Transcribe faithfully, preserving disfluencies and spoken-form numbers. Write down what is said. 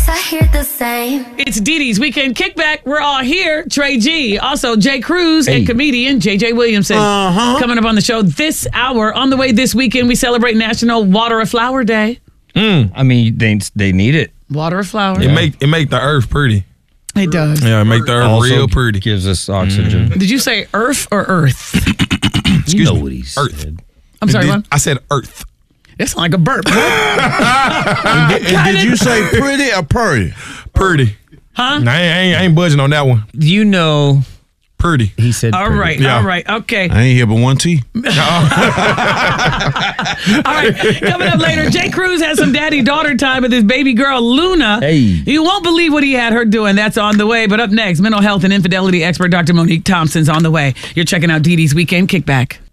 I hear the same. It's Dee Dee's Weekend Kickback. We're all here. Trey G, also Jay Cruz, Hey. and comedian J J Williamson. Uh-huh. Coming up on the show this hour. On the way this weekend, we celebrate National Water a Flower Day. I mean, they they need it. Water a flower. It make it make the earth pretty. It does. Yeah, it make the earth Also real pretty. gives us oxygen. Did you say earth or earth? You know what he Earth. said. I'm sorry, Did- what? I said earth. It's like a burp. And did you say pretty or purdy? Pretty. Huh? Nah, I, ain't, I, ain't, I ain't budging on that one. You know, Pretty. he said. All pretty. right, Yeah. all right, okay. I ain't here but one T. All right, coming up later, Jay Cruz has some daddy-daughter time with his baby girl, Luna. Hey. You won't believe what he had her doing. That's on the way. But up next, mental health and infidelity expert Doctor Monique Thompson's on the way. You're checking out Dee Dee's Weekend Kickback.